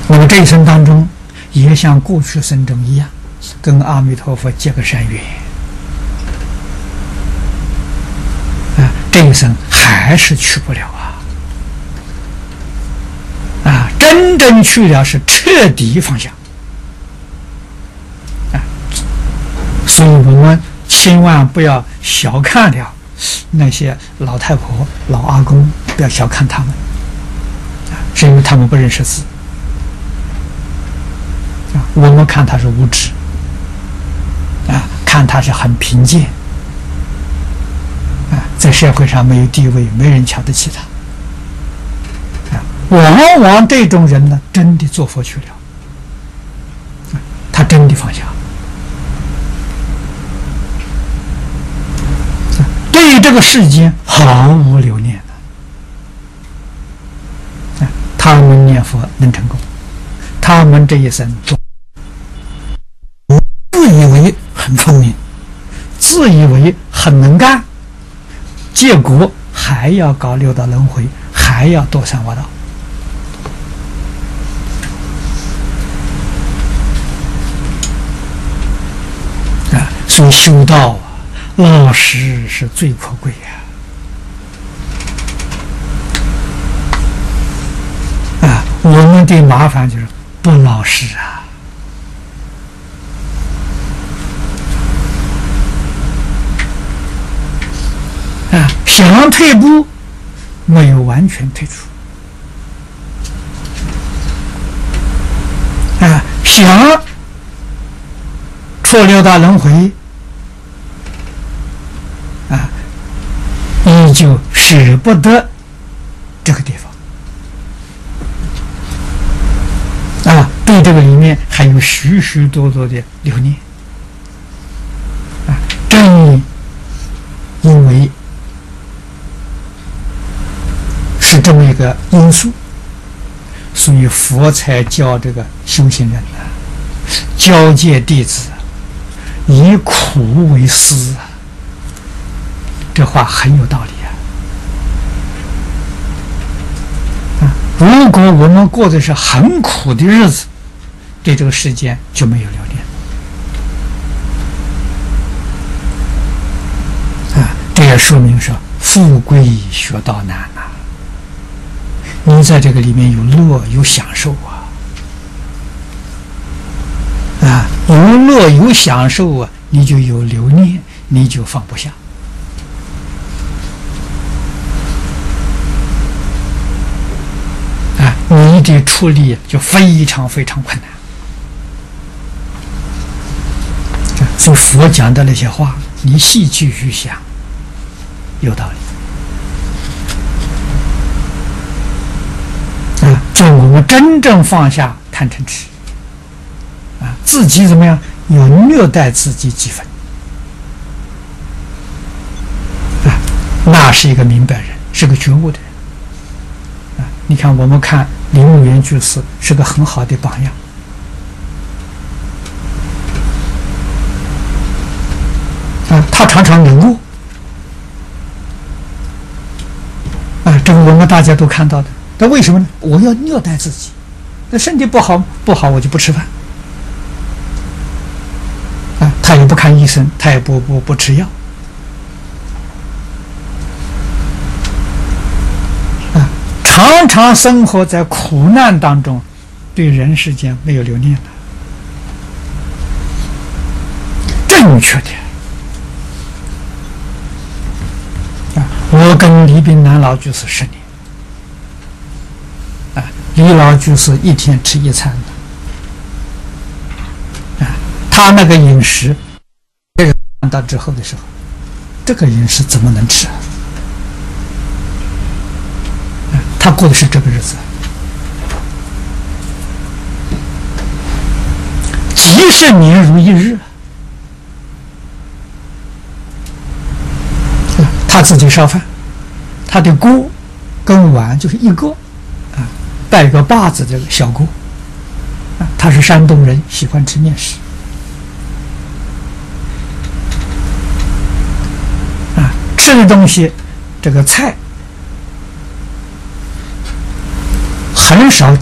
我们这一生当中，也像过去生中一样，跟阿弥陀佛结个善缘。这一生还是去不了真正去了是彻底放下所以我们千万不要小看了那些老太婆、老阿公，不要小看他们是因为他们不认识字我们看他是无知看他是很贫贱在社会上没有地位，没人瞧得起他往往这种人呢，真的做佛去了他真的放下对于这个世间毫无留念的他们念佛能成功，他们这一生自以为很聪明，自以为很能干，结果还要搞六道轮回，还要堕三恶道所以修道老实是最可贵我们的麻烦就是不老实想退步没有完全退出想出六道轮回依旧舍不得这个地方对这个里面还有许许多多的留念正因为是这么一个因素，所以佛才教这个修行人教诫弟子以苦为师这话很有道理如果我们过的是很苦的日子，对这个世间就没有留恋这也说明说富贵学道难你在这个里面有乐有享受有乐有享受你就有留念，你就放不下你的处理就非常非常困难所以佛讲的那些话你细去想有道理叫我们真正放下贪嗔痴自己怎么样要虐待自己几分那是一个明白人，是个觉悟的人你看我们看林木园居士是个很好的榜样他常常忍恶这个我们大家都看到的那为什么呢？我要虐待自己，那身体不好我就不吃饭他也不看医生，他也不吃药常常生活在苦难当中，对人世间没有留念了正确的我跟李炳南老居士10年李老居士一天吃一餐他那个饮食看到之后的时候，这个饮食怎么能吃他过的是这个日子几十年如一日他自己烧饭，他的锅跟碗就是一个带个把子这个小锅他是山东人，喜欢吃面食吃的东西这个菜很少